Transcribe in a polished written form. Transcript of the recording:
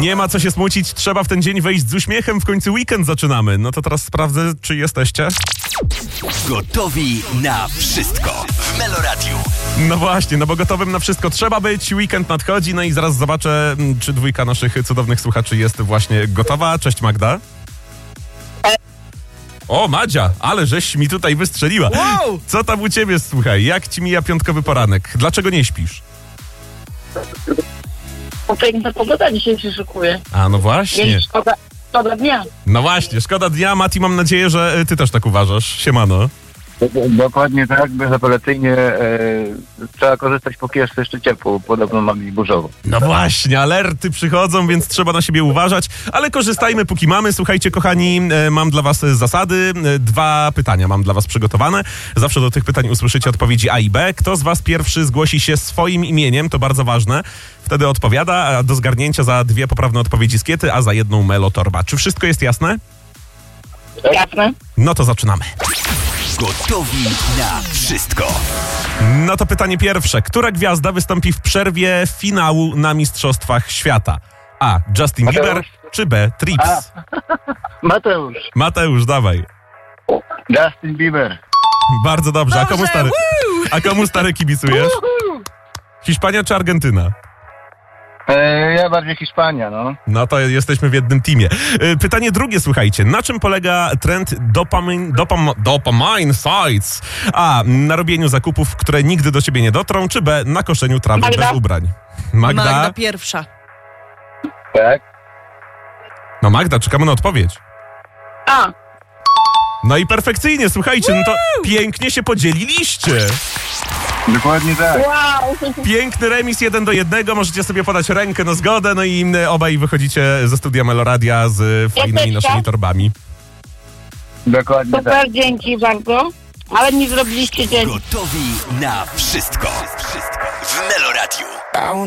Nie ma co się smucić, trzeba w ten dzień wejść z uśmiechem, w końcu weekend zaczynamy. No to teraz sprawdzę, czy jesteście. Gotowi na wszystko w Meloradiu. No właśnie, no bo gotowym na wszystko trzeba być, weekend nadchodzi, no i zaraz zobaczę, czy dwójka naszych cudownych słuchaczy jest właśnie gotowa. Cześć Magda. O, Madzia, ale żeś mi tutaj wystrzeliła. Wow! Co tam u ciebie, słuchaj, jak ci mija piątkowy poranek? Dlaczego nie śpisz? Piękna pogoda dzisiaj się szykuje. A, no właśnie. Więc szkoda dnia. No właśnie, szkoda dnia. Mati, mam nadzieję, że ty też tak uważasz. Siemano. Dokładnie tak, bezapelacyjnie trzeba korzystać, póki jest jeszcze ciepło, podobno ma być burzowo. No właśnie, alerty przychodzą, więc trzeba na siebie uważać, ale korzystajmy póki mamy. Słuchajcie, kochani, mam dla was zasady. 2 pytania mam dla was przygotowane. Zawsze do tych pytań usłyszycie odpowiedzi A i B. Kto z was pierwszy zgłosi się swoim imieniem, to bardzo ważne. Wtedy odpowiada, a do zgarnięcia za 2 poprawne odpowiedzi skiety, a za 1 melotorba. Czy wszystko jest jasne? Jasne? No to zaczynamy. Gotowi na wszystko. No to pytanie pierwsze. Która gwiazda wystąpi w przerwie finału na Mistrzostwach Świata? A. Justin Bieber, czy B. Trips? Mateusz, Mateusz, dawaj. Justin Bieber. Bardzo dobrze. A komu stary kibicujesz? Hiszpania czy Argentyna? Ja bardziej Hiszpania, no. No to jesteśmy w jednym teamie. Pytanie drugie, słuchajcie. Na czym polega trend dopamine sites? A. Na robieniu zakupów, które nigdy do ciebie nie dotrą, czy B. Na koszeniu trawy Magda. bez ubrań? Magda? Magda pierwsza. Tak? No Magda, czekamy na odpowiedź. A, No i perfekcyjnie, słuchajcie, no to pięknie się podzieliliście. Dokładnie tak. wow! Piękny remis 1-1, możecie sobie podać rękę na zgodę, no i obaj wychodzicie ze studia Meloradia z fajnymi Jesteście? naszymi torbami. Dokładnie tak. Super, dzięki bardzo. Ale mi zrobiliście dzień. Gotowi na wszystko. W Meloradiu.